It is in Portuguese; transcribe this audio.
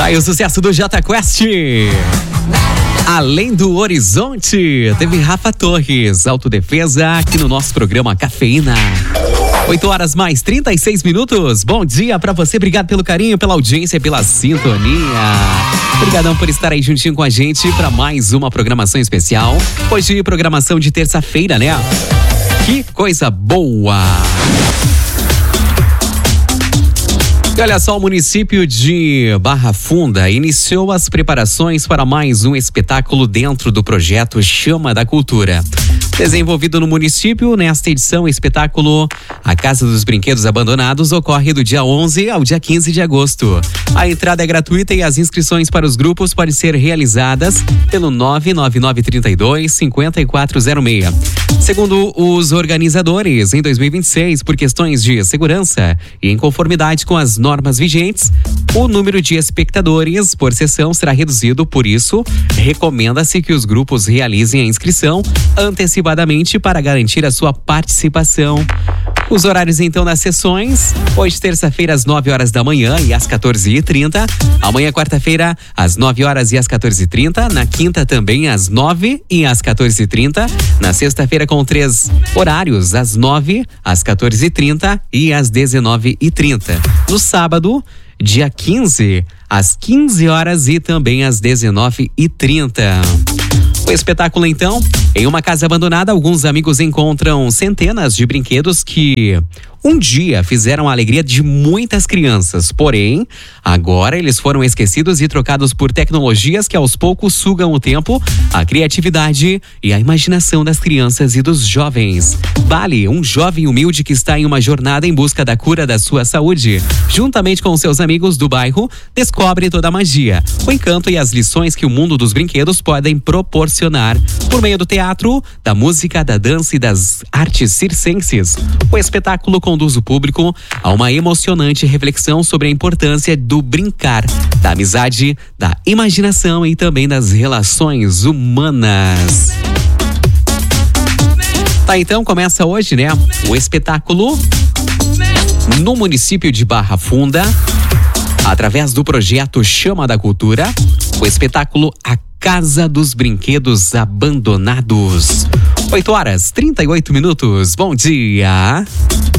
Aí o sucesso do Jota Quest. Além do Horizonte, teve Rafa Torres, Autodefesa, aqui no nosso programa Cafeína. 8h mais 36. Bom dia pra você, obrigado pelo carinho, pela audiência, pela sintonia. Obrigadão por estar aí juntinho com a gente pra mais uma programação especial. Hoje, programação de terça-feira, né? Que coisa boa! E olha só, o município de Barra Funda iniciou as preparações para mais um espetáculo dentro do projeto Chama da Cultura. Desenvolvido no município, nesta edição, o espetáculo A Casa dos Brinquedos Abandonados ocorre do dia 11 ao dia 15 de agosto. A entrada é gratuita e as inscrições para os grupos podem ser realizadas pelo 99932-5406. Segundo os organizadores, em 2026, por questões de segurança e em conformidade com as normas vigentes, o número de espectadores por sessão será reduzido. Por isso, recomenda-se que os grupos realizem a inscrição antecipadamente para garantir a sua participação. Os horários então das sessões: hoje terça-feira às 9h da manhã e às 14h30, amanhã quarta-feira às 9h e às 14h30, na quinta também às 9h e às 14h30, na sexta-feira com 3 horários, às 9h, às 14h30 e às 19h30. No sábado, dia 15, às 15h e também às 19h30. O espetáculo, então, em uma casa abandonada, alguns amigos encontram centenas de brinquedos que um dia fizeram a alegria de muitas crianças. Porém, agora eles foram esquecidos e trocados por tecnologias que aos poucos sugam o tempo, a criatividade e a imaginação das crianças e dos jovens. Bali, um jovem humilde que está em uma jornada em busca da cura da sua saúde, juntamente com seus amigos do bairro, descobre toda a magia, o encanto e as lições que o mundo dos brinquedos podem proporcionar por meio do teatro, da música, da dança e das artes circenses. O espetáculo conduz o público a uma emocionante reflexão sobre a importância do brincar, da amizade, da imaginação e também das relações humanas. Tá, então começa hoje, né? O espetáculo no município de Barra Funda, através do projeto Chama da Cultura, o espetáculo A Casa dos Brinquedos Abandonados. 8h38. Bom dia!